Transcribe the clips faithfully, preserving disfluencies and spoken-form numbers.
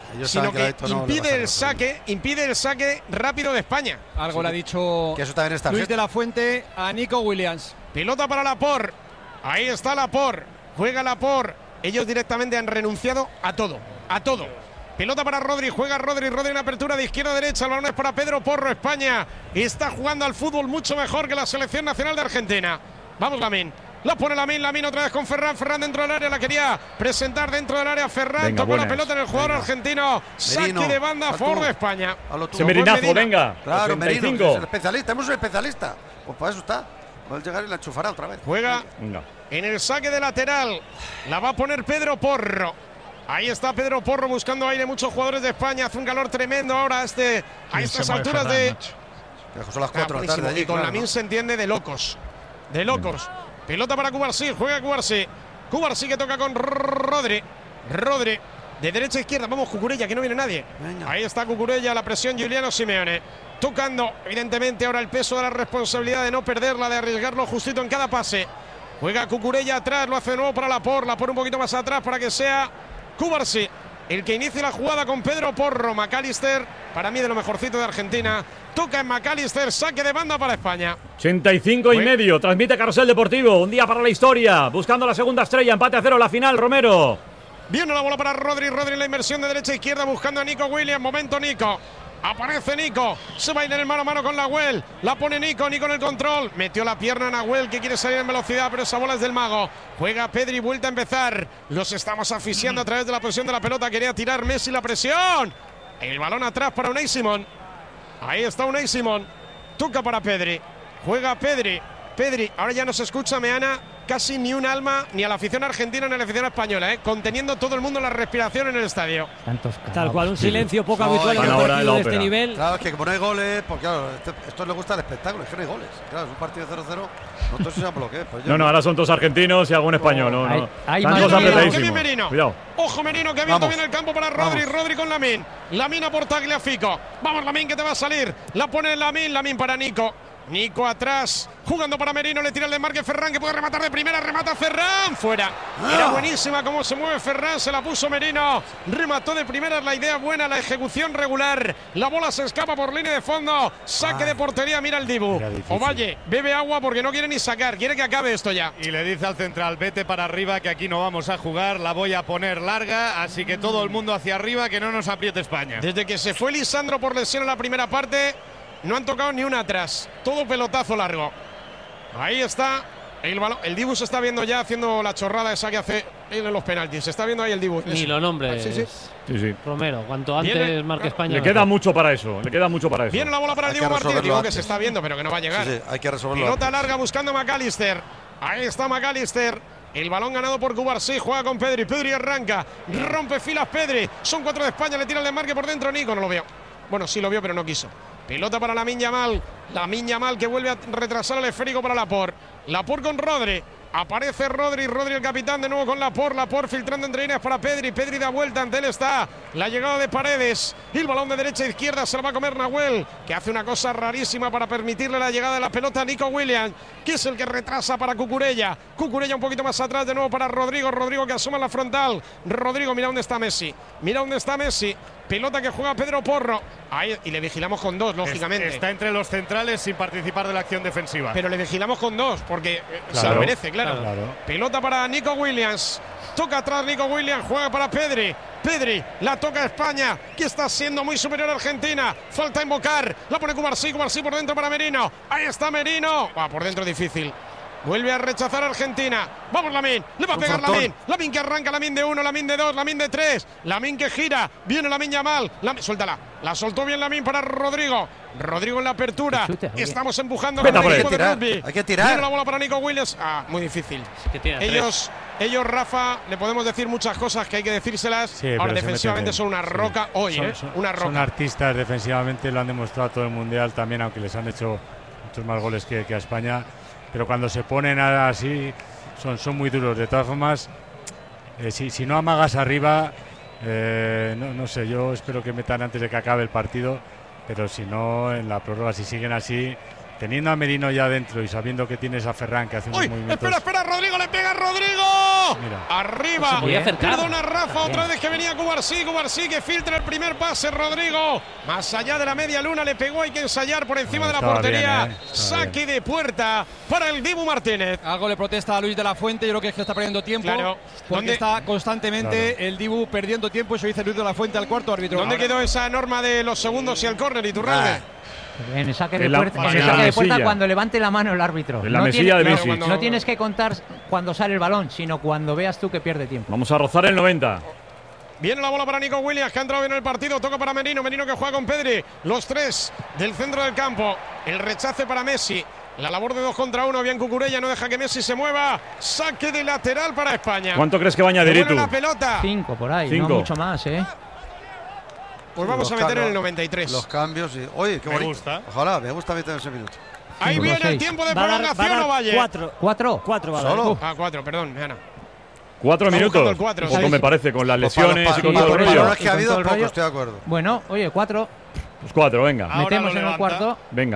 sino que impide el saque, impide el saque rápido de España. Algo le ha dicho que eso también está Luis de la Fuente a Nico Williams. Pelota para Laporte. Ahí está Laporte. Juega Laporte. Ellos directamente han renunciado a todo. A todo. Pelota para Rodri. Juega Rodri. Rodri en apertura de izquierda a derecha. El balón es para Pedro Porro. España está jugando al fútbol mucho mejor que la selección nacional de Argentina. Vamos, Lamine. La pone Lamine, Lamine otra vez con Ferran, Ferran dentro del área, la quería presentar dentro del área, Ferran, venga, tocó buenas. La pelota en el jugador venga. Argentino, Merino, saque de banda a favor de España. Ese Merinazo, venga. Claro, Merino, es el especialista, tenemos un especialista. Pues para eso está, puede llegar y la enchufará otra vez. Juega venga. En el saque de lateral, la va a poner Pedro Porro. Ahí está Pedro Porro buscando aire, muchos jugadores de España, hace un calor tremendo ahora este, a estas alturas Ferran, de… Son las cuatro de la tarde allí, y con claro, Lamine ¿no? se entiende de locos, de locos. Venga. Pelota para Cubarsí, juega Cubarsí. Cubarsí que toca con Rodri. Rodri, de derecha a izquierda. Vamos, Cucurella, que no viene nadie. Venga. Ahí está Cucurella, la presión Giuliano Simeone. Tocando, evidentemente, ahora el peso de la responsabilidad de no perderla, de arriesgarlo justito en cada pase. Juega Cucurella atrás, lo hace de nuevo para Laporte. La pone un poquito más atrás para que sea Cubarsí el que inicie la jugada con Pedro Porro. McAllister, para mí de lo mejorcito de Argentina. Toca en McAllister, saque de banda para España. ochenta y cinco y medio, transmite Carrusel Deportivo. Un día para la historia, buscando la segunda estrella, empate a cero la final, Romero. Viene la bola para Rodri, Rodri en la inversión de derecha a izquierda, buscando a Nico Williams. Momento Nico. Aparece Nico, se va a ir en el mano a mano con Nahuel. La pone Nico, Nico en el control. Metió la pierna a Nahuel, que quiere salir en velocidad, pero esa bola es del mago. Juega Pedri, vuelta a empezar. Los estamos asfixiando a través de la posición de la pelota. Quería tirar Messi la presión. El balón atrás para Unai Simón. Ahí está Unai Simón. Toca para Pedri. Juega Pedri. Pedri, ahora ya no se escucha, Meana, casi ni un alma, ni a la afición argentina ni a la afición española, ¿eh? Conteniendo todo el mundo la respiración en el estadio. Tal cual, un silencio poco no, habitual en un partido de este nivel. Claro, es que como no hay goles, pues claro, esto, esto le gusta el espectáculo, es que no hay goles. Claro, es un partido cero cero, nosotros sabemos lo que es. Pues no, no, ahora son todos argentinos y algún español, no, no. Hay, hay Merino, que bien Merino. Cuidado. Ojo Merino, que abierto bien el campo para Rodri, Vamos. Rodri con Lamine. Lamine a por Tagliafico. Vamos Lamine, que te va a salir. La pone Lamine, Lamine para Nico. Nico atrás, jugando para Merino, le tira el desmarque Ferran, que puede rematar de primera, remata Ferran, fuera. Era buenísima cómo se mueve Ferran, se la puso Merino, remató de primera, la idea buena, la ejecución regular, la bola se escapa por línea de fondo, saque de portería, mira el Dibu. Ovalle, bebe agua porque no quiere ni sacar, quiere que acabe esto ya. Y le dice al central, vete para arriba, que aquí no vamos a jugar, la voy a poner larga, así que todo el mundo hacia arriba, que no nos apriete España. Desde que se fue Lisandro por lesión en la primera parte, no han tocado ni una atrás. Todo pelotazo largo. Ahí está el balón. El Dibu se está viendo ya haciendo la chorrada esa que hace en los penaltis. Se está viendo ahí el Dibu. Ni lo nombres. Sí, sí. Sí, sí. Romero, cuanto antes Viene, marque España. Le queda mucho para eso. Le queda mucho para eso. Viene la bola para el Dibu Martínez. Digo que se está viendo, pero que no va a llegar. Sí, sí, hay que resolverlo. Pelota antes. larga buscando a McAllister. Ahí está McAllister. El balón ganado por Cubarsí, juega con Pedri. Pedri arranca, rompe filas Pedri. Son cuatro de España, le tira el desmarque por dentro Nico. No lo vio. Bueno, sí lo vio, pero no quiso. Pelota para Lamine Yamal. Lamine Yamal que vuelve a retrasar el esférico para Laporte. Laporte con Rodri. Aparece Rodri, Rodri el capitán de nuevo con Laporte. Laporte filtrando entre líneas para Pedri. Pedri da vuelta, ante él está la llegada de Paredes. Y el balón de derecha a izquierda se lo va a comer Nahuel, que hace una cosa rarísima para permitirle la llegada de la pelota a Nico Williams, que es el que retrasa para Cucurella. Cucurella un poquito más atrás de nuevo para Rodrigo. Rodrigo que asoma la frontal. Rodrigo, mira dónde está Messi. Mira dónde está Messi. Pelota que juega Pedro Porro. Ahí, y le vigilamos con dos, lógicamente. Está entre los centrales sin participar de la acción defensiva. Pero le vigilamos con dos, porque claro, se lo merece, claro. claro. Pelota para Nico Williams. Toca atrás Nico Williams, juega para Pedri. Pedri, la toca España, que está siendo muy superior a Argentina. Falta invocar, la pone Cubarsí, Cubarsí por dentro para Merino. Ahí está Merino. Ah, por dentro difícil. Vuelve a rechazar a Argentina. Vamos Lamine, le va a pegar Lamine. Lamine que arranca, Lamine de uno, Lamine de dos, Lamine de tres. Lamine que gira, viene Lamine Yamal. Lamine, suéltala, la soltó bien Lamine para Rodrigo. Rodrigo en la apertura. Estamos empujando con el equipo de rugby. Hay que tirar. Viene la bola para Nico Williams. Ah, muy difícil. Es que ellos, ellos, Rafa, le podemos decir muchas cosas que hay que decírselas. Sí, ahora defensivamente son una roca sí. hoy, son, ¿eh? Son, una roca. Son artistas defensivamente, lo han demostrado todo el mundial también, aunque les han hecho muchos más goles que, que a España. Pero cuando se ponen así, son, son muy duros. De todas formas, eh, si, si no amagas arriba, eh, no, no sé, yo espero que metan antes de que acabe el partido, pero si no, en la prórroga, si siguen así, teniendo a Merino ya dentro y sabiendo que tienes a Ferran que hace unos Uy, movimientos… espera, espera, Rodrigo, le pega a Rodrigo. Mira. Arriba. Pues se podía acercar. Perdona Rafa, También. otra vez que venía Cubarsí. Cubarsí que filtra el primer pase, Rodrigo. Más allá de la media luna le pegó, hay que ensayar por encima No, de la estaba portería. bien, ¿eh? Estaba Saque de puerta para el Dibu Martínez. Algo le protesta a Luis de la Fuente, yo creo que es que está perdiendo tiempo. Claro. Porque ¿Dónde- está constantemente el Dibu perdiendo tiempo, eso dice Luis de la Fuente al cuarto árbitro. ¿Dónde Ahora- quedó esa norma de los segundos y el córner, Iturralde? En el saque de En la- puerta, en en el la saque de puerta mesilla. cuando levante la mano el árbitro. En la no mesilla de tiene- Messi. no, no tienes que contar cuando sale el balón, sino cuando veas tú que pierde tiempo. Vamos a rozar el noventa. Viene la bola para Nico Williams, que ha entrado bien en el partido. Toca para Merino, Merino que juega con Pedri. Los tres del centro del campo. El rechace para Messi. La labor de dos contra uno. Bien Cucurella, no deja que Messi se mueva. Saque de lateral para España. ¿Cuánto crees que va a añadir Devuelve tú? la pelota. Cinco por ahí, Cinco. no mucho más, ¿eh? Pues vamos a Los meter en ca- el noventa y tres. Los cambios y. Oye, qué Me bonito. gusta. Ojalá, me gusta a mí también ese minuto. Ahí Cinco, viene el seis. tiempo de Va a dar- va a prolongación, dar Ovalle. cuatro. ¿Cuatro? Cuatro va a dar. Solo. Ah, cuatro, perdón, Ana. Cuatro Está buscando minutos. el cuatro, Poco sí. me parece, con las Pues para los lesiones pa- y con para todo los el rollo. balones que ha Y con habido, todo el poco, rollo. estoy de acuerdo. Bueno, oye, cuatro. Pues cuatro, venga. Ahora Metemos lo en el levanta. cuarto. Venga.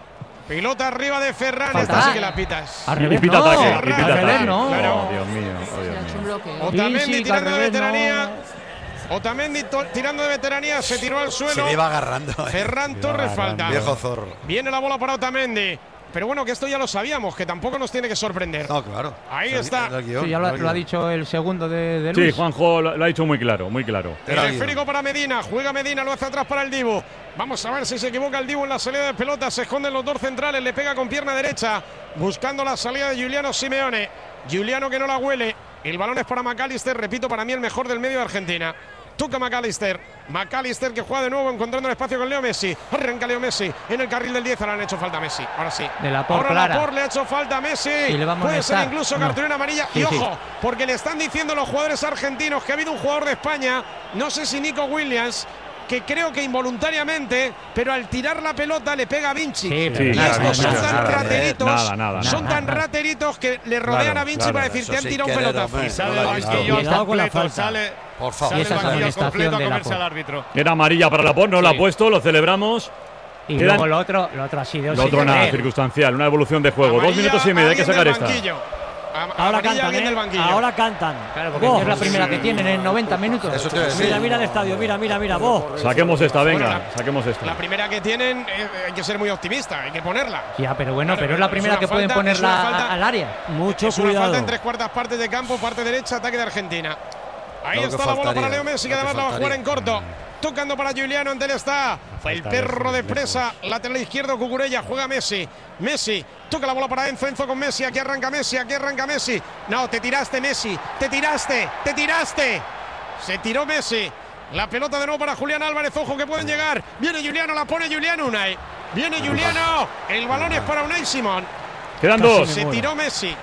Pelota arriba de Ferran. Falta. Esta sí que la pitas. Al Y revés, pita no. ataque. Y Al pita revés, ataque. no. Claro. Oh, Dios mío. Oh, Dios mío. Otamendi Sí, sí, tirando al de revés, veteranía. no. Otamendi to- tirando de veteranía. Se tiró al Se suelo. le iba agarrando. eh. Ferran iba Torres agarrando. falta. Viejo zorro. Viene la bola para Otamendi. Pero bueno, que esto ya lo sabíamos, que tampoco nos tiene que sorprender. No, claro. Ahí Era- está. era el guión, Sí, ya lo, era el lo ha guión. dicho el segundo de, de Sí, Luis. Juanjo lo, lo ha dicho muy claro, muy claro. El Era el esférico guión. para Medina. Juega Medina, lo hace atrás para el Dibu. Vamos a ver si se equivoca el Dibu en la salida de pelota. Se esconden los dos centrales. Le pega con pierna derecha. Buscando la salida de Giuliano Simeone. Giuliano que no la huele. El balón es para McAllister. Repito, para mí el mejor del medio de Argentina. Toca McAllister. McAllister que juega de nuevo encontrando el espacio con Leo Messi. Arranca Leo Messi en el carril del diez. Ahora le han hecho falta a Messi. Ahora sí. De la por Ahora clara. Laporte le ha hecho falta a Messi. Y le va a Puede ser molestar. incluso No. cartulina amarilla. Sí, y sí. ojo, porque le están diciendo los jugadores argentinos que ha habido un jugador de España, no sé si Nico Williams, que creo que involuntariamente, pero al tirar la pelota le pega a Vinci. Sí, y pero Sí, nada, estos nada, son nada, tan nada, rateritos, nada, nada, son nada, tan nada. rateritos que le rodean Claro, a Vinci claro. para decir, Eso te han sin tirado un querer, pelotazo. hombre. Y sale No del lo ha visto. banquillo al Cuidado con la completo, falta. sale, Por favor. sale Y esa del es banquillo al amonestación completo a de comerse Laporte. al árbitro. Era amarilla para Laporte, no la ha Sí. puesto, lo celebramos. Y Quedan- luego lo otro, lo otro ha sido Lo sin otro nada, querer. circunstancial, una evolución de juego. Dos Amarilla minutos y medio, hay que alguien sacar del esta. banquillo. Am- Ahora amarilla cantan, alguien ¿eh? del banquillo. Ahora cantan. Claro, porque Vos. es la primera que tienen en noventa minutos. Eso te iba a decir. Mira, mira el estadio, mira, mira, mira, vos. Saquemos esta, venga, Bueno, la- saquemos esta. La primera que tienen, eh, hay que ser muy optimista, hay que ponerla. Ya, pero bueno, Claro, pero es la es primera una que pueden falta, es una ponerla falta. a- al área. Mucho Es una cuidado. falta en tres cuartas partes de campo, parte derecha, ataque de Argentina. Ahí Lo que está la bola para faltaría, Leo Messi, que lo que además la va a jugar en faltaría. corto. Tocando para Giuliano, ante él está el Falta perro de lejos, presa, lateral izquierdo, Cucurella, juega Messi. Messi, toca la bola para Enzo, Enzo con Messi, aquí arranca Messi, aquí arranca Messi. No, te tiraste Messi, te tiraste, te tiraste. Se tiró Messi. La pelota de nuevo para Julián Álvarez, ojo que pueden llegar. Viene Giuliano, la pone Giuliano Unai. Viene Giuliano, el balón es para Unai Simón. Quedan Casi dos. me Se muero. tiró Messi.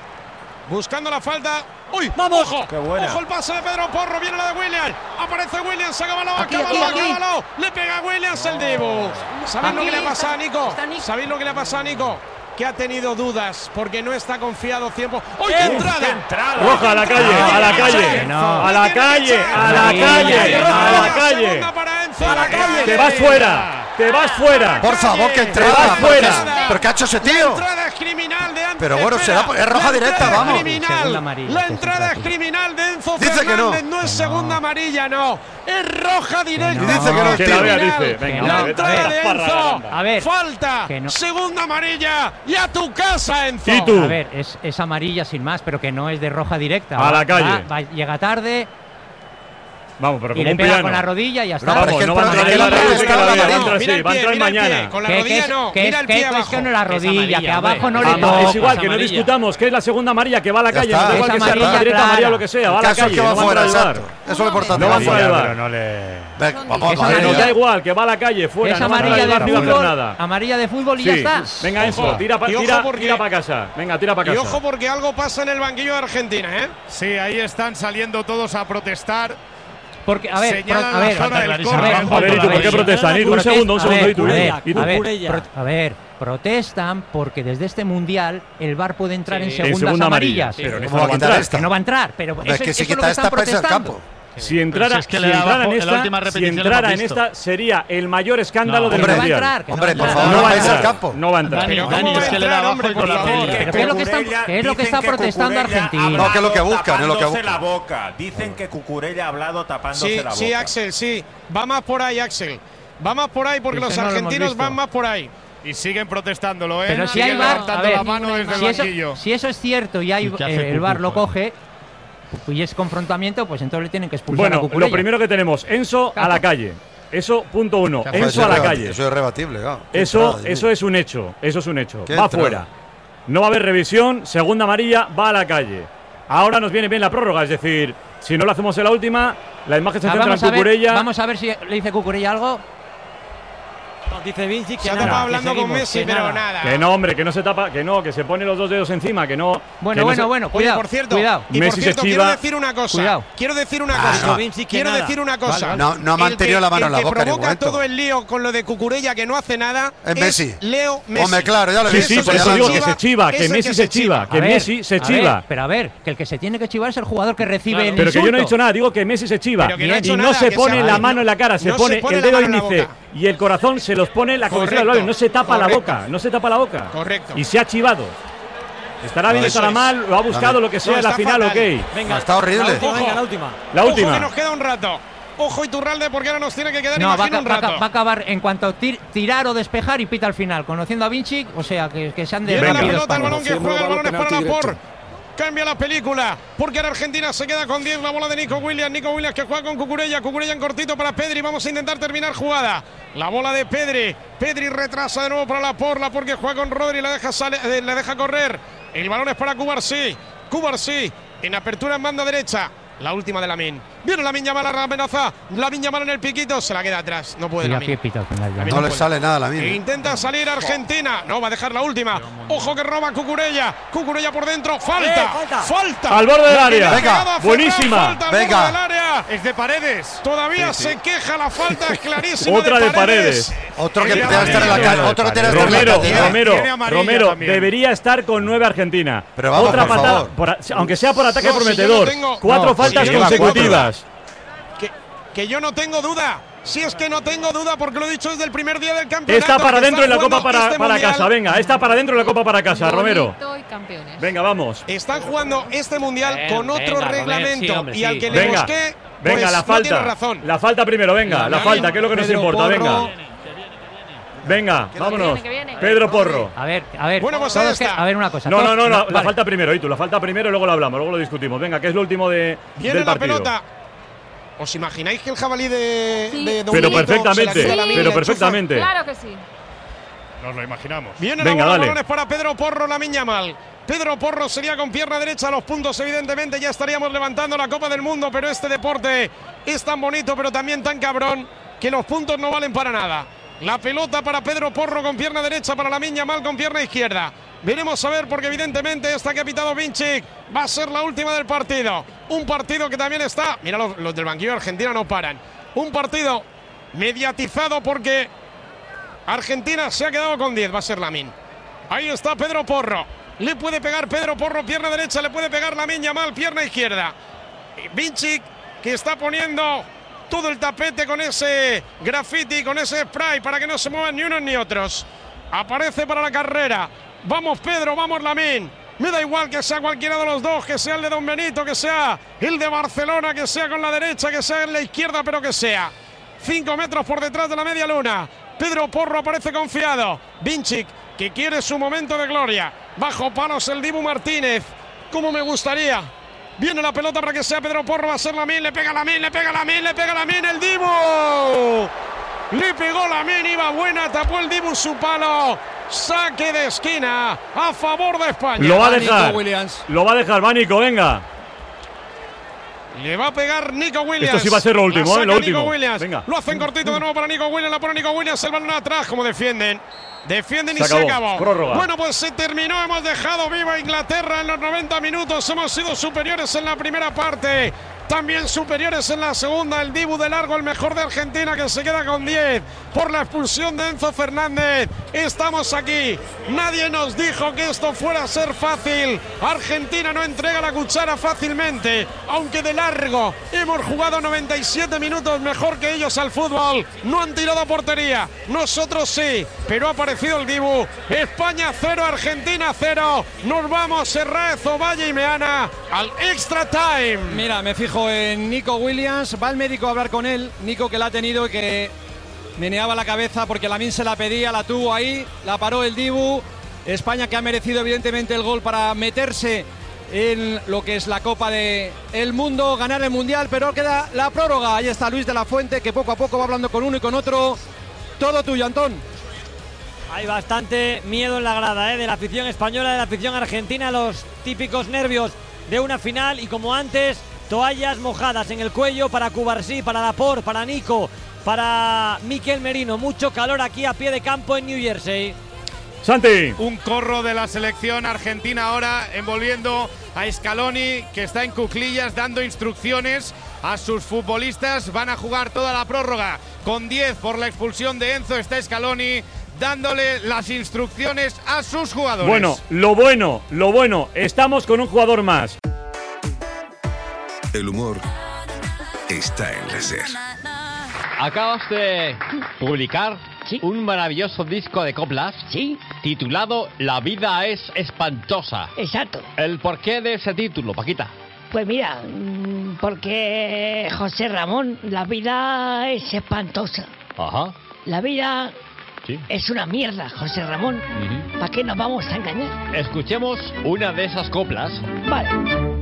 Buscando la falta. ¡Uy! ¡Vamos! ¡Ojo! ¡Qué buena! ¡Ojo el pase de Pedro Porro! Viene la de Williams. Aparece Williams. Acábalo, Aquí, acábalo, aquí, aquí. acábalo. Le pega a Williams el Dibu. ¿Sabéis lo Aquí que le ha pasado a está- Nico? está Nico. ¿Sabéis lo que le ha pasado a Nico? Que ha tenido dudas porque no está confiado tiempo. ¡Uy, qué ¡Eh! entrada! Roja, a la calle, a la calle, No. a la calle, a la Sí, calle, no. a la calle. Segunda para Enzo. A la calle. Te vas fuera, te vas fuera. Por favor, que Te entrada. vas fuera. ¿Pero qué ha hecho ese La tío? entrada es criminal de Antes. Pero bueno, Espera, será- es roja la directa, entrada es vamos. criminal. Segunda amarilla, La que entrada es es criminal de Enzo Dice que no. Fernández. No es Que segunda no. amarilla, no. Es roja directa. no. Dice que no, Que la tío. vea, Criminal. dice. Venga, Que La no. vete, entrada vete, de parra, Enzo. garganta. A ver, Falta. que no. Segunda amarilla. Y a tu casa, Enzo. ¿Y tú? A ver, es, es amarilla sin más, pero que no es de roja directa. A Va- la calle. va- va- llega tarde Vamos, pero y como le un pega piano. con la rodilla y ya está. No, pero Vamos, es que no el va a pro- entrar es ahí que la el rodilla, pro- que la está vea, va a amarilla. entrar Mira así, el va a pie, entrar mira el pie. mañana. Con la que, que rodilla es, no. que Mira es, el que, pie es abajo. que no es la rodilla, amarilla, que hombre, abajo no es le amarilla. toca. Es igual, que no amarilla. discutamos que es la segunda amarilla que va a la Ya calle, está. no da igual Es que sea roja amarilla directa, amarilla, clara. lo que sea, va a El la caso es calle, que va no va a fuera, entrar al exacto. bar. Eso es lo importante. No va a Amarilla, entrar al bar. pero no le. Venga, vamos, Es vamos, Que nos amarilla. da igual, que va a la calle, fuera, Es no va a entrar amarilla al de bar ni va a hacer fútbol, nada. amarilla de fútbol y ya Sí. está. Venga, Enzo, Ojo. tira, pa- Y ojo tira, porque- tira para casa. Venga, tira para Y casa. ojo porque algo pasa en el banquillo de Argentina, ¿eh? Sí, ahí están saliendo todos a protestar. Porque, a ver, Señalan pro- a la ver, zona a del ver, córner. a ver, A ver, ¿y tú por qué a ver, protestan? Y tú, un Protest- segundo, un a segundo, ver, y tú, a y ver, tú. Y tú. a ver, Cucurella. pro- a ver, protestan porque desde este mundial el V A R puede entrar Sí. en En segundas segunda amarilla, amarillas. pero en ¿Cómo esta va a va a quitar entrar. esta? Que no va a entrar, pero Hombre, eso, es que eso si es lo quita que esta, están pasa el protestando. campo. Si entrara, si es que si le da entrara abajo, en en la esta, última si repetición lo entrara hemos en visto. esta sería el mayor escándalo No, del hombre, va a mundial. entrar, que no Hombre, va a por entrar. favor, No va a vais al entrar. campo. No va a entrar. Dani, Pero Dani, ¿cómo es va que a le da entrar, abajo hombre, y con por la favor? piel. Pero ¿qué es lo que está- Cucurella qué es lo que dicen está protestando Cucurella Argentina? ha No, que es lo que hablado buscan, es lo que tapándose buscan. la boca. Dicen que Cucurella ha hablado tapándose Sí, la boca. sí, Axel, sí. Va más por ahí, Axel. Va más por ahí porque Ese los no lo hemos argentinos visto. van más por ahí. Y siguen protestándolo, ¿eh? Pero si siguen hay VAR, levantando a ver, la mano desde si el eso, banquillo. si eso es cierto y hay, ¿Y qué hace eh, el Cucu, VAR lo joder? coge y es confrontamiento, pues entonces le tienen que expulsar a Bueno, Cucurella. lo primero que tenemos, Enzo a la calle. Eso, punto uno. Pues Enzo a la es calle. Eso es rebatible, claro. Eso, Entrada, eso es un hecho. Eso es un hecho. ¿Qué Va entrada? fuera. No va a haber revisión. Segunda amarilla, va a la calle. Ahora nos viene bien la prórroga. Es decir, si no lo hacemos en la última, la imagen se Ah, centra en vamos, a ver, Cucurella. vamos a ver si le dice Cucurella algo. Dice Vinci que Se ha nada, tapado que hablando con seguimos, Messi, que pero nada. nada. Que no, hombre, que no se tapa, que no, que se pone los dos dedos encima, que no. Bueno, que no bueno, se- bueno, Oye, cuidado, por cierto, cuidado. y Messi por se cierto, chiva. quiero decir una cosa. Cuidado. Quiero decir una Ah, cosa. no. Vinci, que Quiero nada. decir una cosa. Vale, vale. No- no ha El mantenido que- la mano en la El que boca en ningún provoca momento. todo el lío con lo de Cucurella que no hace nada Es Messi. Leo Messi. Hombre, claro, ya lo he Sí, visto. sí, Eso por se eso digo que chiva, se chiva, es que el Messi que se se chiva, chiva. que A ver, Messi se a ver, chiva. pero a ver, que el que se tiene que chivar es el jugador que recibe Claro. el Pero que yo no he insulto. dicho nada, digo que Messi se chiva. Pero que no ha y hecho no nada, se que pone se- la mano en la cara, se no se pone pone el la dedo mano en la índice boca. y el corazón se los pone en la cabecera del Correcto, labio. No se tapa la correcto. boca, no se tapa la boca. Correcto. Y se ha chivado. Estará bien, Eso estará es. mal, lo ha buscado Vale. lo que sea No, en la está final, fatal. ok. Venga, Está horrible. La última, Ojo. venga, la última. La Ojo última. que nos queda un rato. Ojo Iturralde porque ahora nos tiene que quedar, No, va, a imagino, ca- un va a ca- rato. va a acabar en cuanto tir- tirar o despejar y pita al final. Conociendo a Vinci, o sea, que, que se han Llega la desmentido pelota, el España. balón que juega, el balón es para Laporte. Cambia la película, porque ahora Argentina se queda con diez, la bola de Nico Williams. Nico Williams que juega con Cucurella. Cucurella en cortito para Pedri. Vamos a intentar terminar jugada. La bola de Pedri. Pedri retrasa de nuevo para Laporte. Laporte que juega con Rodri, la deja, sale, eh, la deja correr. El balón es para Cubarsí. Cubarsí en apertura en banda derecha. La última de Lamine. Viene Lamine Yamal a la amenaza. Lamine Yamal en el piquito. Se la queda atrás. No puede Y Lamine. aquí pita al final. ya. Lamine No le puede. sale nada a la E mina. intenta salir Argentina. No, va a dejar la última. Ojo que roba Cucurella. Cucurella por dentro. Falta. Eh, falta. Falta. Al borde del La que le área. ha Venga, pegado a Ferran, buenísima. Falta al Venga. borde del área. Es de Paredes. Todavía se queja la falta. Es clarísima. Otra de Paredes. Otro que Tiene tiene que estar en la amarilla. calle. Otro que tiene que estar en la Romero, calle. Romero, Tiene amarilla Romero, también. debería estar con nueve Argentina. Pero vamos, Otra por patada, favor. por a- aunque sea por ataque No, si yo prometedor. no tengo- Cuatro No, faltas si yo no tengo consecutivas. Que, que yo no tengo duda. Si es que no tengo duda, porque lo he dicho desde el primer día del campeonato. Está para que dentro en la jugando Copa para, este para mundial. casa. Venga, está para dentro en la Copa para casa, Romero. Bonito y campeones. Venga, vamos. Están jugando este mundial Ven, con otro venga, Robert, reglamento. sí, hombre, y al sí. que le Venga, busqué, venga, pues, la no falta. tiene razón. La falta primero, venga, la falta, que es lo que nos Pedro importa, Porro. venga. Venga, vámonos. Que viene, que viene. Pedro Porro. A ver, a ver. Bueno, pues todos ahí está. que- a ver una cosa. No, no, todos- no, la, la vale. falta primero, y tú, la falta primero y luego lo hablamos, luego lo discutimos. Venga, que es lo último de, Viene del la partido. pelota. ¿Os imagináis que el jabalí de, Sí. de Don Pero Milito perfectamente, se la queda la mina y pero la perfectamente. Claro que sí. Nos lo imaginamos. Viene Venga, la bola, dale. balones para Pedro Porro, la miña mal. Pedro Porro sería con pierna derecha a los puntos, evidentemente ya estaríamos levantando la Copa del Mundo, pero este deporte es tan bonito, pero también tan cabrón, que los puntos no valen para nada. La pelota para Pedro Porro con pierna derecha, para la miña mal con pierna izquierda. Veremos a ver, porque evidentemente esta que ha pitado Vinci va a ser la última del partido. Un partido que también está, mira, los, los del banquillo de Argentina no paran. Un partido mediatizado porque Argentina se ha quedado con diez, va a ser Lamine. Ahí está Pedro Porro. Le puede pegar Pedro Porro, pierna derecha, le puede pegar Lamine Yamal, pierna izquierda. Vinci que está poniendo todo el tapete con ese graffiti, con ese spray para que no se muevan ni unos ni otros. Aparece para la carrera. Vamos Pedro, vamos Lamine. Me da igual que sea cualquiera de los dos, que sea el de Don Benito, que sea el de Barcelona, que sea con la derecha, que sea en la izquierda, pero que sea. Cinco metros por detrás de la media luna. Pedro Porro aparece confiado. Vinci que quiere su momento de gloria. Bajo palos el Dibu Martínez. Como me gustaría. Viene la pelota para que sea Pedro Porro. Va a ser Lamine. Le pega Lamine, le pega Lamine, le pega Lamine. El Dibu. Le pegó Lamine. Iba buena. Tapó el Dibu su palo. Saque de esquina a favor de España. Lo va a Nico dejar. Williams. Lo va a dejar, va Nico, venga. Le va a pegar Nico Williams. Esto sí va a ser lo último, La ¿eh? saca Lo último. Nico Williams. Venga. Lo hacen cortito de nuevo para Nico Williams. La pone Nico Williams. El balón atrás. Como defienden. Defienden Se y se acabó. acabó. Prórroga. Bueno, pues se terminó. Hemos dejado viva Inglaterra en los noventa minutos. Hemos sido superiores en la primera parte. también superiores en la segunda. El Dibu de largo, el mejor de Argentina, que se queda con diez por la expulsión de Enzo Fernández. Estamos aquí. Nadie nos dijo que esto fuera a ser fácil. Argentina no entrega la cuchara fácilmente, aunque de largo hemos jugado noventa y siete minutos mejor que ellos al fútbol. No han tirado a portería, nosotros sí, pero ha aparecido el Dibu. España cero, Argentina cero. Nos vamos, Serraez, Ovalle y Meana, al extra time. Mira, me fijo en Nico Williams. Va el médico a hablar con él. Nico, que la ha tenido y que meneaba la cabeza porque Lamine se la pedía, la tuvo ahí, la paró el Dibu. España, que ha merecido evidentemente el gol para meterse en lo que es la Copa del Mundo, ganar el Mundial, pero queda la prórroga. Ahí está Luis de la Fuente, que poco a poco va hablando con uno y con otro. Todo tuyo, Antón. Hay bastante miedo en la grada, ¿eh? De la afición española, de la afición argentina, los típicos nervios de una final, y como antes, toallas mojadas en el cuello para Cubarsí, para Laporte, para Nico, para Mikel Merino. Mucho calor aquí a pie de campo en New Jersey. Santi. Un corro de la selección argentina ahora envolviendo a Scaloni, que está en cuclillas dando instrucciones a sus futbolistas. Van a jugar toda la prórroga con diez por la expulsión de Enzo. Está Scaloni dándole las instrucciones a sus jugadores. Bueno, lo bueno, lo bueno, estamos con un jugador más. El humor está en la SER. Acabas de publicar ¿Sí? un maravilloso disco de coplas ¿Sí? titulado La vida es espantosa. Exacto. ¿El porqué de ese título, Paquita? Pues mira, porque José Ramón, la vida es espantosa. Ajá. La vida ¿Sí? es una mierda, José Ramón. Uh-huh. ¿Para qué nos vamos a engañar? Escuchemos una de esas coplas. Vale.